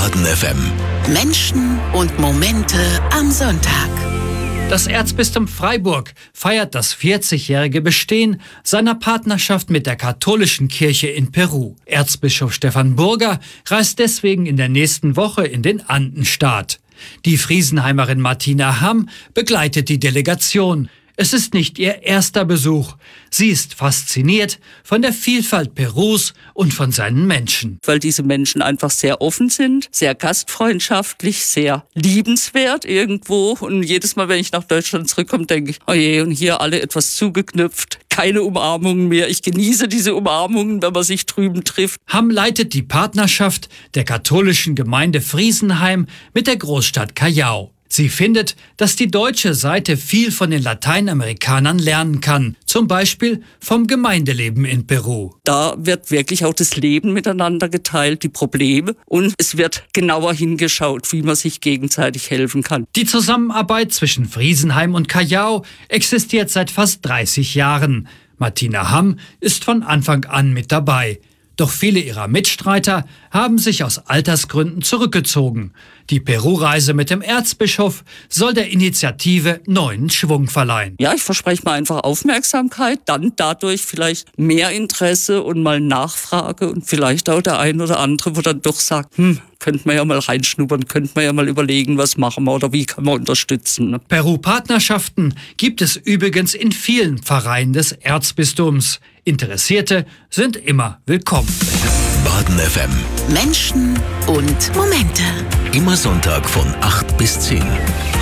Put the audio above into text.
Baden FM. Menschen und Momente am Sonntag. Das Erzbistum Freiburg feiert das 40-jährige Bestehen seiner Partnerschaft mit der katholischen Kirche in Peru. Erzbischof Stefan Burger reist deswegen in der nächsten Woche in den Andenstaat. Die Friesenheimerin Martina Hamm begleitet die Delegation. Es ist nicht ihr erster Besuch. Sie ist fasziniert von der Vielfalt Perus und von seinen Menschen. Weil diese Menschen einfach sehr offen sind, sehr gastfreundschaftlich, sehr liebenswert irgendwo. Und jedes Mal, wenn ich nach Deutschland zurückkomme, denke ich, oh je, und hier alle etwas zugeknüpft. Keine Umarmungen mehr. Ich genieße diese Umarmungen, wenn man sich drüben trifft. Hamm leitet die Partnerschaft der katholischen Gemeinde Friesenheim mit der Großstadt Callao. Sie findet, dass die deutsche Seite viel von den Lateinamerikanern lernen kann, zum Beispiel vom Gemeindeleben in Peru. Da wird wirklich auch das Leben miteinander geteilt, die Probleme, und es wird genauer hingeschaut, wie man sich gegenseitig helfen kann. Die Zusammenarbeit zwischen Friesenheim und Callao existiert seit fast 30 Jahren. Martina Hamm ist von Anfang an mit dabei. Doch viele ihrer Mitstreiter haben sich aus Altersgründen zurückgezogen. Die Peru-Reise mit dem Erzbischof soll der Initiative neuen Schwung verleihen. Ja, ich verspreche mal einfach Aufmerksamkeit, dann dadurch vielleicht mehr Interesse und mal Nachfrage und vielleicht auch der ein oder andere, wo dann doch sagt, könnte man ja mal reinschnuppern, könnte man ja mal überlegen, was machen wir oder wie kann man unterstützen. Ne? Peru-Partnerschaften gibt es übrigens in vielen Pfarreien des Erzbistums. Interessierte sind immer willkommen. Baden FM. Menschen und Momente. Immer Sonntag von 8 bis 10.